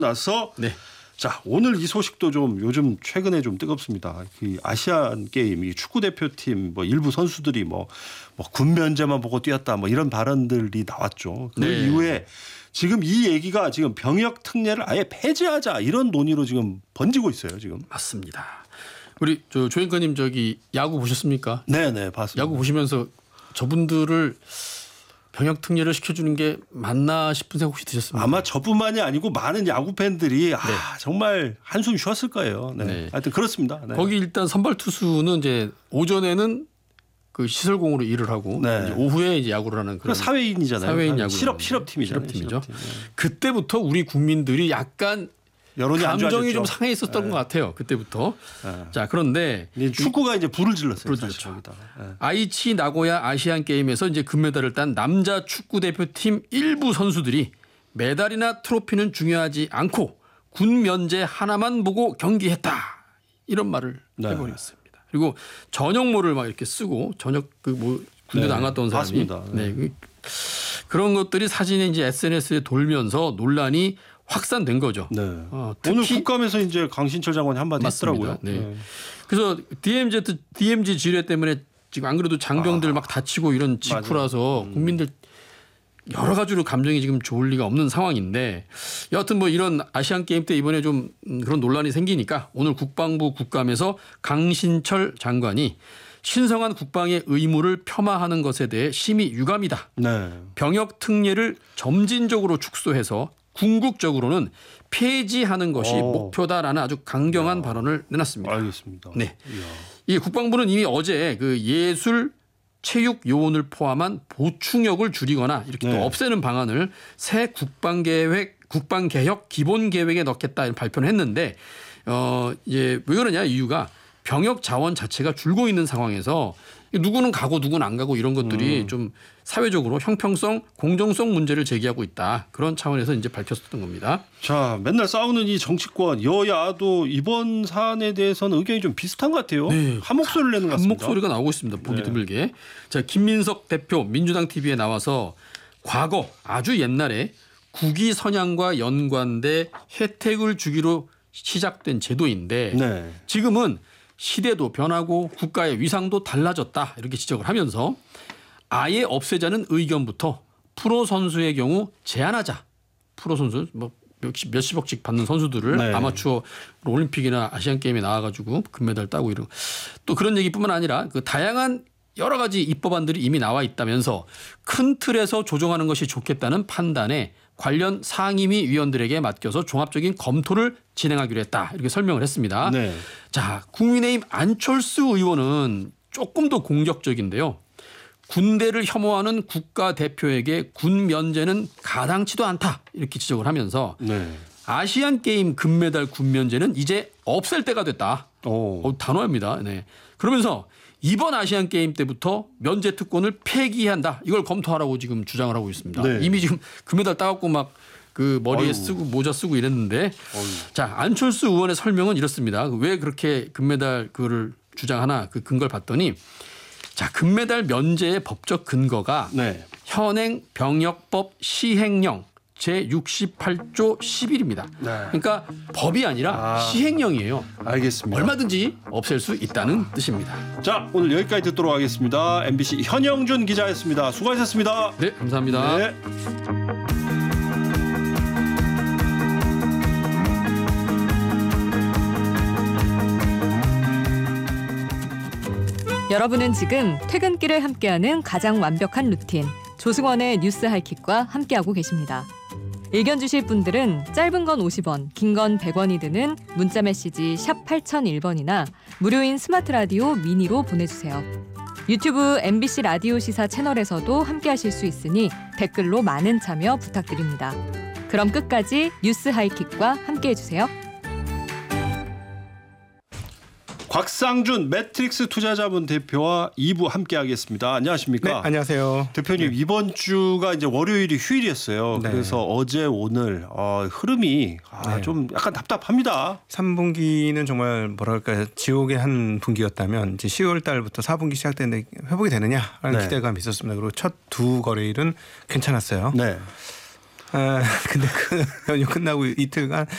나서 네. 자 오늘 이 소식도 좀 요즘 최근에 좀 뜨겁습니다. 이 아시안 게임 이 축구 대표팀 뭐 일부 선수들이 뭐 군 면제만 보고 뛰었다 뭐 이런 발언들이 나왔죠. 그 네. 이후에 지금 이 얘기가 지금 병역 특례를 아예 폐지하자 이런 논의로 지금 번지고 있어요. 지금. 맞습니다. 우리 조앵커님 저기 야구 보셨습니까? 네네 봤습니다. 야구 보시면서 저분들을 병역 특례를 시켜주는 게 맞나 싶은 생각 혹시 드셨습니까? 아마 저뿐만이 아니고 많은 야구 팬들이 정말 한숨 쉬었을 거예요. 네. 네. 하여튼 그렇습니다. 네. 거기 일단 선발 투수는 이제 오전에는 그 시설공으로 일을 하고 네. 이제 오후에 이제 야구를 하는 그런 사회인이잖아요. 사회인 야구 실업팀이잖아요. 실업팀이죠. 그때부터 우리 국민들이 약간 여론이 감정이 좀 상해 있었던 것 같아요. 그때부터. 자 그런데 축구가 이제 불을 질렀어요. 그렇죠. 아이치 나고야 아시안 게임에서 이제 금메달을 딴 남자 축구 대표팀 일부 선수들이 메달이나 트로피는 중요하지 않고 군 면제 하나만 보고 경기했다 이런 말을 해버렸습니다. 그리고 전역모를 막 이렇게 쓰고 전역 군대도 안 갔다 온 사람이 맞습니다. 그런 것들이 사진에 이제 SNS에 돌면서 논란이 확산된 거죠. 네. 오늘 국감에서 이제 강신철 장관이 한마디 했더라고요. 네. 그래서 DMZ 지뢰 때문에 지금 안 그래도 장병들 막 다치고 이런 직후라서 국민들 여러 가지로 감정이 지금 좋을 리가 없는 상황인데 여하튼 뭐 이런 아시안 게임 때 이번에 좀 그런 논란이 생기니까 오늘 국방부 국감에서 강신철 장관이 신성한 국방의 의무를 폄하하는 것에 대해 심히 유감이다. 네. 병역 특례를 점진적으로 축소해서 궁극적으로는 폐지하는 것이 목표다라는 아주 강경한 발언을 내놨습니다. 알겠습니다. 네. 이 국방부는 이미 어제 그 예술 체육 요원을 포함한 보충역을 줄이거나 이렇게 또 없애는 방안을 새 국방개혁 기본계획에 넣겠다 이런 발표를 했는데 이제 왜 그러냐 이유가 병역 자원 자체가 줄고 있는 상황에서 누구는 가고 누구는 안 가고 이런 것들이 좀 사회적으로 형평성, 공정성 문제를 제기하고 있다. 그런 차원에서 이제 밝혔었던 겁니다. 자, 맨날 싸우는 이 정치권 여야도 이번 사안에 대해서는 의견이 좀 비슷한 것 같아요. 네. 한 목소리를 내는 것 같습니다. 한 목소리가 나오고 있습니다. 보기 드물게. 자, 김민석 대표 민주당 TV에 나와서 과거 아주 옛날에 국위 선양과 연관돼 혜택을 주기로 시작된 제도인데 지금은 시대도 변하고 국가의 위상도 달라졌다 이렇게 지적을 하면서 아예 없애자는 의견부터 프로 선수의 경우 제한하자. 프로 선수 뭐 몇십억씩 받는 선수들을 아마추어 올림픽이나 아시안 게임에 나와가지고 금메달 따고 이런 또 그런 얘기뿐만 아니라 그 다양한 여러 가지 입법안들이 이미 나와 있다면서 큰 틀에서 조정하는 것이 좋겠다는 판단에 관련 상임위 위원들에게 맡겨서 종합적인 검토를 진행하기로 했다. 이렇게 설명을 했습니다. 자, 국민의힘 안철수 의원은 조금 더 공격적인데요. 군대를 혐오하는 국가대표에게 군 면제는 가당치도 않다. 이렇게 지적을 하면서 아시안 게임 금메달 군 면제는 이제 없앨 때가 됐다. 단호합니다. 그러면서 이번 아시안 게임 때부터 면제 특권을 폐기한다. 이걸 검토하라고 지금 주장을 하고 있습니다. 이미 지금 금메달 따갖고 막 그 머리에 쓰고 모자 쓰고 이랬는데 자, 안철수 의원의 설명은 이렇습니다. 왜 그렇게 금메달 그거를 주장하나 그 근거를 봤더니 자, 금메달 면제의 법적 근거가 현행 병역법 시행령 제68조 11입니다. 그러니까 법이 아니라 시행령이에요. 알겠습니다. 얼마든지 없앨 수 있다는 뜻입니다. 자, 오늘 여기까지 듣도록 하겠습니다. MBC 현영준 기자였습니다. 수고하셨습니다. 네, 감사합니다. 여러분은 지금 퇴근길을 함께하는 가장 완벽한 루틴 조승원의 뉴스 하이킥과 함께하고 계십니다. 의견 주실 분들은 짧은 건 50원, 긴 건 100원이 드는 문자 메시지 샵 8001번이나 무료인 스마트 라디오 미니로 보내주세요. 유튜브 MBC 라디오 시사 채널에서도 함께하실 수 있으니 댓글로 많은 참여 부탁드립니다. 그럼 끝까지 뉴스 하이킥과 함께해주세요. 곽상준 매트릭스 투자자분 대표와 2부 함께하겠습니다. 안녕하십니까? 네, 안녕하세요. 대표님 이번 주가 이제 월요일이 휴일이었어요. 그래서 어제 오늘 흐름이 좀 약간 답답합니다. 3분기는 정말 뭐랄까 지옥의 한 분기였다면 이제 10월 달부터 4분기 시작되는데 회복이 되느냐라는 기대감이 있었습니다. 그리고 첫 두 거래일은 괜찮았어요. 근데 그 연휴 끝나고 이틀간